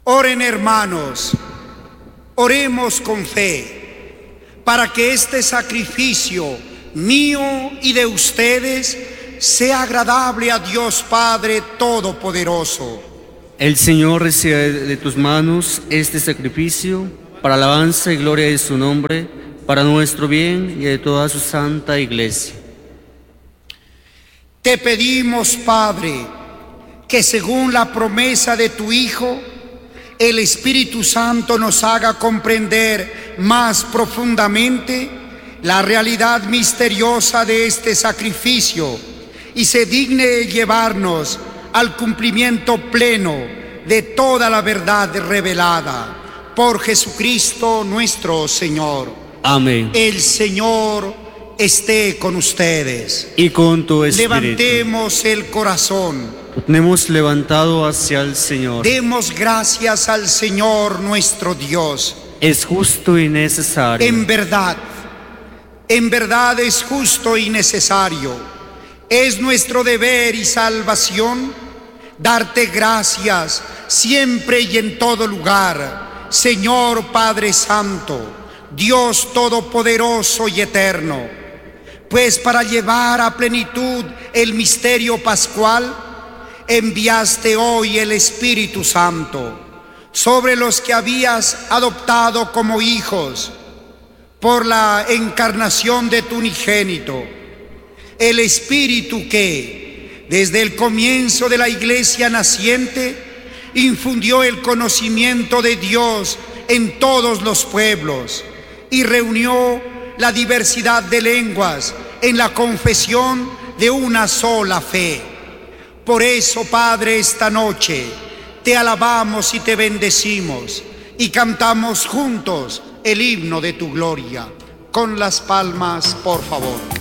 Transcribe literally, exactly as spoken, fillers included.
Oren, hermanos, oremos con fe, para que este sacrificio mío y de ustedes sea agradable a Dios Padre Todopoderoso. El Señor reciba de tus manos este sacrificio para alabanza y gloria de su nombre, para nuestro bien y de toda su santa Iglesia. Te pedimos, Padre, que según la promesa de tu Hijo, el Espíritu Santo nos haga comprender más profundamente la realidad misteriosa de este sacrificio y se digne llevarnos al cumplimiento pleno de toda la verdad revelada por Jesucristo nuestro Señor. Amén. El Señor esté con ustedes. Y con tu espíritu. Levantemos el corazón. Tenemos levantado hacia el Señor. Demos gracias al Señor nuestro Dios. Es justo y necesario. En verdad, en verdad es justo y necesario. Es nuestro deber y salvación darte gracias siempre y en todo lugar, Señor Padre Santo, Dios Todopoderoso y Eterno. Pues para llevar a plenitud el misterio pascual, enviaste hoy el Espíritu Santo sobre los que habías adoptado como hijos por la encarnación de tu unigénito. El Espíritu que, desde el comienzo de la Iglesia naciente, infundió el conocimiento de Dios en todos los pueblos y reunió la diversidad de lenguas en la confesión de una sola fe. Por eso, Padre, esta noche te alabamos y te bendecimos y cantamos juntos el himno de tu gloria. Con las palmas, por favor.